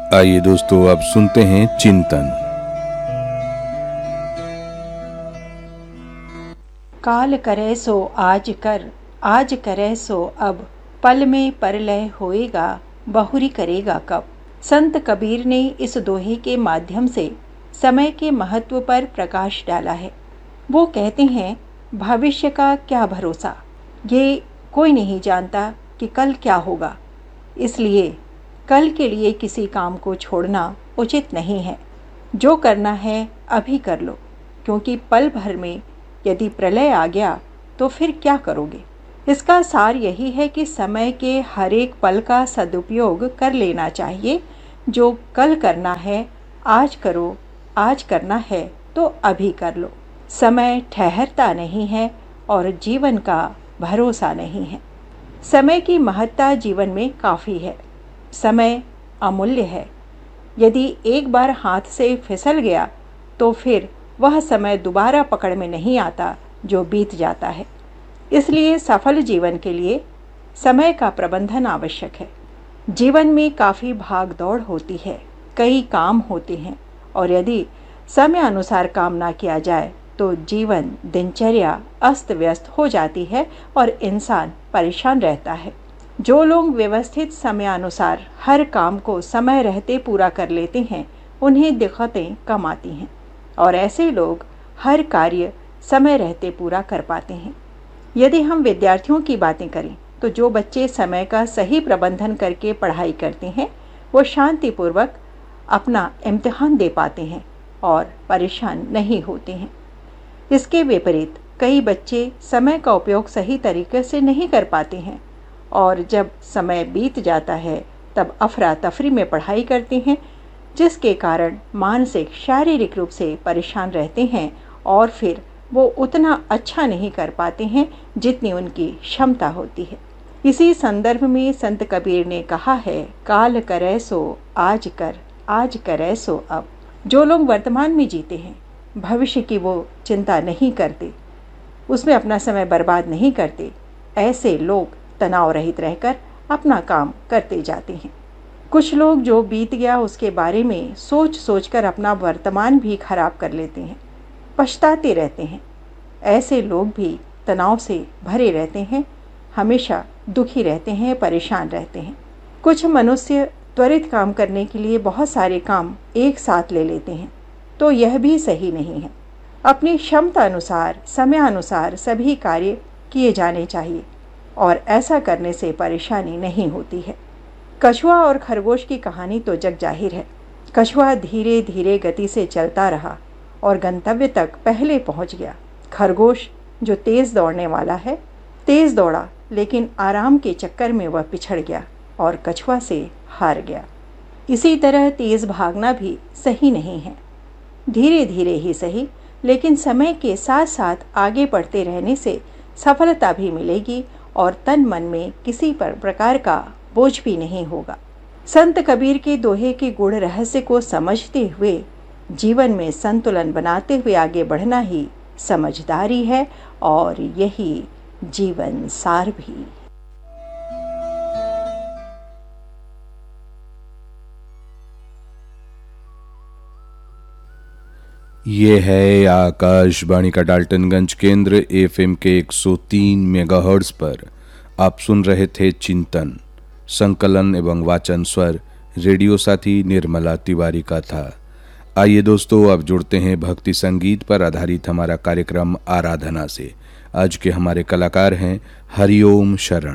आइए दोस्तों, अब सुनते हैं चिंतन। काल करे सो आज कर, आज करे सो अब, पल में परलय होएगा, बहुरी करेगा कब। संत कबीर ने इस दोहे के माध्यम से समय के महत्व पर प्रकाश डाला है। वो कहते हैं, भविष्य का क्या भरोसा, ये कोई नहीं जानता कि कल क्या होगा। इसलिए कल के लिए किसी काम को छोड़ना उचित नहीं है। जो करना है अभी कर लो, क्योंकि पल भर में यदि प्रलय आ गया तो फिर क्या करोगे। इसका सार यही है कि समय के हर एक पल का सदुपयोग कर लेना चाहिए। जो कल करना है आज करो, आज करना है तो अभी कर लो। समय ठहरता नहीं है और जीवन का भरोसा नहीं है। समय की महत्ता जीवन में काफ़ी है। समय अमूल्य है। यदि एक बार हाथ से फिसल गया तो फिर वह समय दोबारा पकड़ में नहीं आता जो बीत जाता है। इसलिए सफल जीवन के लिए समय का प्रबंधन आवश्यक है। जीवन में काफ़ी भाग दौड़ होती है, कई काम होते हैं, और यदि समय अनुसार काम ना किया जाए तो जीवन दिनचर्या अस्त व्यस्त हो जाती है और इंसान परेशान रहता है। जो लोग व्यवस्थित समयानुसार हर काम को समय रहते पूरा कर लेते हैं, उन्हें दिक्कतें कम आती हैं और ऐसे लोग हर कार्य समय रहते पूरा कर पाते हैं। यदि हम विद्यार्थियों की बातें करें तो जो बच्चे समय का सही प्रबंधन करके पढ़ाई करते हैं, वो शांतिपूर्वक अपना इम्तिहान दे पाते हैं और परेशान नहीं होते हैं। इसके विपरीत कई बच्चे समय का उपयोग सही तरीके से नहीं कर पाते हैं और जब समय बीत जाता है तब अफरा तफरी में पढ़ाई करते हैं, जिसके कारण मानसिक शारीरिक रूप से परेशान रहते हैं और फिर वो उतना अच्छा नहीं कर पाते हैं जितनी उनकी क्षमता होती है। इसी संदर्भ में संत कबीर ने कहा है, काल करे सो आज कर, आज करे सो अब। जो लोग वर्तमान में जीते हैं, भविष्य की वो चिंता नहीं करते, उसमें अपना समय बर्बाद नहीं करते, ऐसे लोग तनाव रहित रहकर अपना काम करते जाते हैं। कुछ लोग जो बीत गया उसके बारे में सोच सोचकर अपना वर्तमान भी खराब कर लेते हैं, पछताते रहते हैं। ऐसे लोग भी तनाव से भरे रहते हैं, हमेशा दुखी रहते हैं, परेशान रहते हैं। कुछ मनुष्य त्वरित काम करने के लिए बहुत सारे काम एक साथ ले लेते हैं, तो यह भी सही नहीं है। अपनी क्षमता अनुसार, समय अनुसार सभी कार्य किए जाने चाहिए और ऐसा करने से परेशानी नहीं होती है। कछुआ और खरगोश की कहानी तो जग जाहिर है। कछुआ धीरे धीरे गति से चलता रहा और गंतव्य तक पहले पहुंच गया। खरगोश जो तेज दौड़ने वाला है, तेज दौड़ा, लेकिन आराम के चक्कर में वह पिछड़ गया और कछुआ से हार गया। इसी तरह तेज भागना भी सही नहीं है। धीरे धीरे ही सही, लेकिन समय के साथ साथ आगे बढ़ते रहने से सफलता भी मिलेगी और तन मन में किसी प्रकार का बोझ भी नहीं होगा। संत कबीर के दोहे के गूढ़ रहस्य को समझते हुए जीवन में संतुलन बनाते हुए आगे बढ़ना ही समझदारी है और यही जीवन सार भी। ये है आकाशवाणी का डाल्टनगंज केंद्र एफएम के 103 मेगाहर्ट्ज पर। आप सुन रहे थे चिंतन। संकलन एवं वाचन स्वर रेडियो साथी निर्मला तिवारी का था। आइए दोस्तों, अब जुड़ते हैं भक्ति संगीत पर आधारित हमारा कार्यक्रम आराधना से। आज के हमारे कलाकार हैं हरिओम शरण।